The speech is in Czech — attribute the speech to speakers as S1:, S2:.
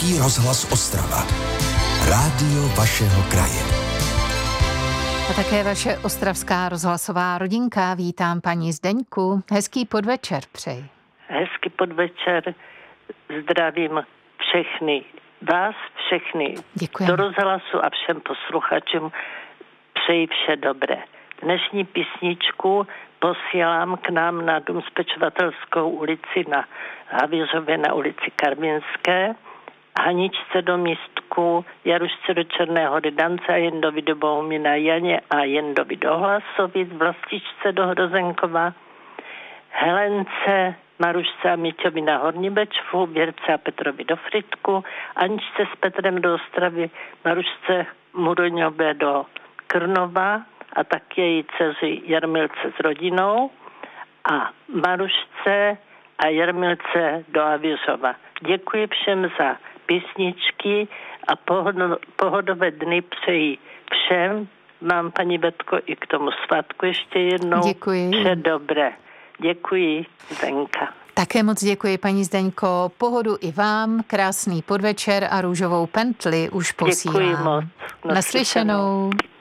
S1: Český rozhlas Ostrava. Rádio vašeho kraje.
S2: A také vaše ostravská rozhlasová rodinka. Vítám paní Zdeňku. Hezký podvečer přeji.
S3: Hezký podvečer. Zdravím všechny. Vás všechny.
S2: Děkujeme.
S3: Do rozhlasu a všem posluchačům přeji vše dobré. Dnešní písničku posílám k nám na Dům Spečovatelskou ulici na Havířově na ulici Karvinské, Haničce do Místku, Jarušce do Černé Hory, Dance a Jendovi do Bohumina, Janě a Jendovi do Hlasovic, Vlastičce do Hrozenkova, Helence, Marušce a Míťovi na Horní Bečvu, Věrce a Petrovi do Fritku, Aničce s Petrem do Ostravy, Marušce Muroňové do Krnova a tak její dceři Jarmilce s rodinou a Marušce a Jarmilce do Havířova. Děkuji všem za písničky a pohodové dny přeji všem. Mám, paní Betko, i k tomu svátku ještě jednou.
S2: Děkuji.
S3: Vše dobré. Děkuji, Zdenka.
S2: Také moc děkuji, paní Zdeňko. Pohodu i vám, krásný podvečer a růžovou pentli už posílám.
S3: Děkuji moc.
S2: Naslyšenou.